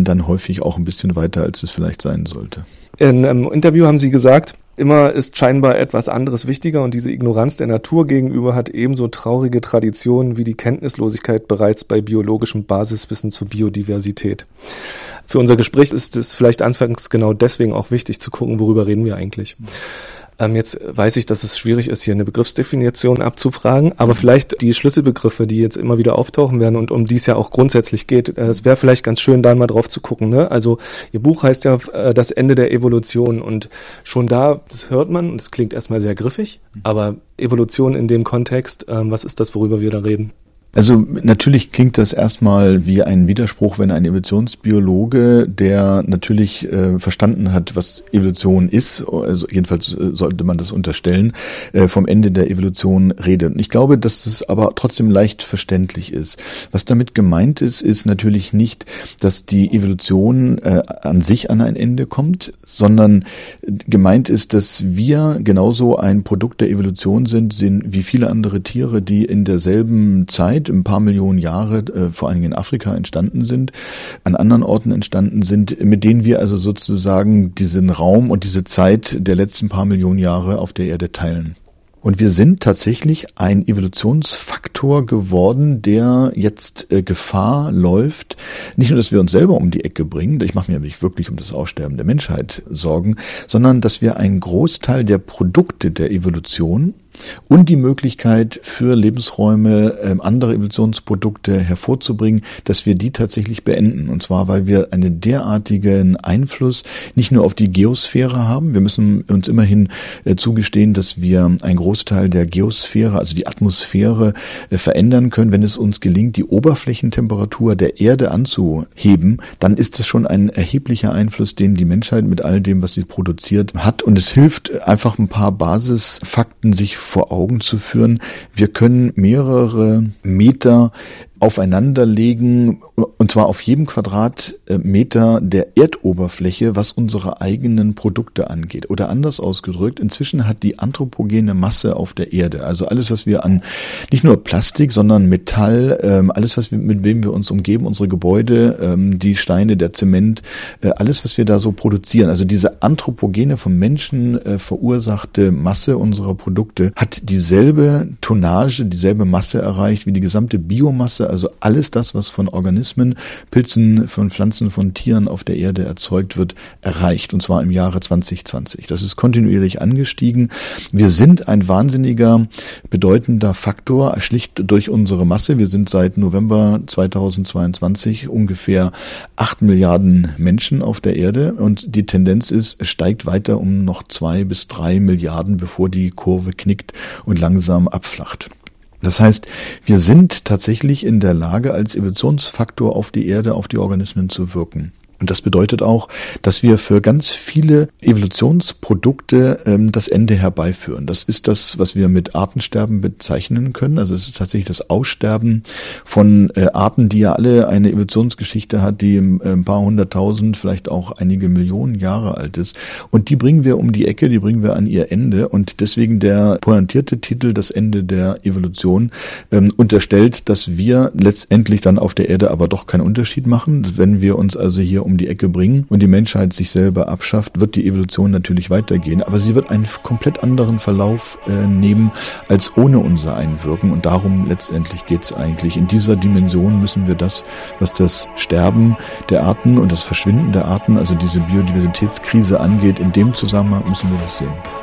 dann häufig auch ein bisschen weiter, als es vielleicht sein sollte. In einem Interview haben Sie gesagt, immer ist scheinbar etwas anderes wichtiger und diese Ignoranz der Natur gegenüber hat ebenso traurige Traditionen wie die Kenntnislosigkeit bereits bei biologischem Basiswissen zur Biodiversität. Für unser Gespräch ist es vielleicht anfangs genau deswegen auch wichtig zu gucken, worüber reden wir eigentlich. Jetzt weiß ich, dass es schwierig ist, hier eine Begriffsdefinition abzufragen, aber vielleicht die Schlüsselbegriffe, die jetzt immer wieder auftauchen werden und um die es ja auch grundsätzlich geht, es wäre vielleicht ganz schön, da mal drauf zu gucken, ne? Also Ihr Buch heißt ja Das Ende der Evolution und schon da, das hört man und es klingt erstmal sehr griffig, aber Evolution in dem Kontext, was ist das, worüber wir da reden? Also natürlich klingt das erstmal wie ein Widerspruch, wenn ein Evolutionsbiologe, der natürlich verstanden hat, was Evolution ist, also jedenfalls sollte man das unterstellen, vom Ende der Evolution redet. Und ich glaube, dass das aber trotzdem leicht verständlich ist. Was damit gemeint ist, ist natürlich nicht, dass die Evolution an sich an ein Ende kommt, sondern gemeint ist, dass wir genauso ein Produkt der Evolution sind wie viele andere Tiere, die in derselben Zeit, ein paar Millionen Jahre, vor allen Dingen in Afrika entstanden sind, an anderen Orten entstanden sind, mit denen wir also sozusagen diesen Raum und diese Zeit der letzten paar Millionen Jahre auf der Erde teilen. Und wir sind tatsächlich ein Evolutionsfaktor geworden, der jetzt Gefahr läuft. Nicht nur, dass wir uns selber um die Ecke bringen, ich mache mir nämlich wirklich um das Aussterben der Menschheit Sorgen, sondern dass wir einen Großteil der Produkte der Evolution und die Möglichkeit für Lebensräume andere Evolutionsprodukte hervorzubringen, dass wir die tatsächlich beenden. Und zwar, weil wir einen derartigen Einfluss nicht nur auf die Geosphäre haben. Wir müssen uns immerhin zugestehen, dass wir einen Großteil der Geosphäre, also die Atmosphäre, verändern können. Wenn es uns gelingt, die Oberflächentemperatur der Erde anzuheben, dann ist das schon ein erheblicher Einfluss, den die Menschheit mit all dem, was sie produziert, hat. Und es hilft einfach ein paar Basisfakten sich vor Augen zu führen. Wir können mehrere Meter aufeinander legen, und zwar auf jedem Quadratmeter der Erdoberfläche, was unsere eigenen Produkte angeht. Oder anders ausgedrückt, inzwischen hat die anthropogene Masse auf der Erde, also alles, was wir an, nicht nur Plastik, sondern Metall, alles, mit wem wir uns umgeben, unsere Gebäude, die Steine, der Zement, alles, was wir da so produzieren, also diese anthropogene, vom Menschen verursachte Masse unserer Produkte, hat dieselbe Tonnage, dieselbe Masse erreicht wie die gesamte Biomasse, also alles das, was von Organismen, Pilzen, von Pflanzen, von Tieren auf der Erde erzeugt wird, erreicht. Und zwar im Jahre 2020. Das ist kontinuierlich angestiegen. Wir sind ein wahnsinniger, bedeutender Faktor, schlicht durch unsere Masse. Wir sind seit November 2022 ungefähr 8 Milliarden Menschen auf der Erde. Und die Tendenz ist, es steigt weiter um noch 2 bis 3 Milliarden, bevor die Kurve knickt und langsam abflacht. Das heißt, wir sind tatsächlich in der Lage, als Evolutionsfaktor auf die Erde, auf die Organismen zu wirken. Und das bedeutet auch, dass wir für ganz viele Evolutionsprodukte das Ende herbeiführen. Das ist das, was wir mit Artensterben bezeichnen können. Also es ist tatsächlich das Aussterben von Arten, die ja alle eine Evolutionsgeschichte hat, die ein paar hunderttausend, vielleicht auch einige Millionen Jahre alt ist. Und die bringen wir um die Ecke, die bringen wir an ihr Ende. Und deswegen der pointierte Titel, das Ende der Evolution, unterstellt, dass wir letztendlich dann auf der Erde aber doch keinen Unterschied machen. Wenn wir uns also hier um die Ecke bringen und die Menschheit sich selber abschafft, wird die Evolution natürlich weitergehen, aber sie wird einen komplett anderen Verlauf nehmen als ohne unser Einwirken und darum letztendlich geht es eigentlich. In dieser Dimension müssen wir das, was das Sterben der Arten und das Verschwinden der Arten, also diese Biodiversitätskrise angeht, in dem Zusammenhang müssen wir das sehen.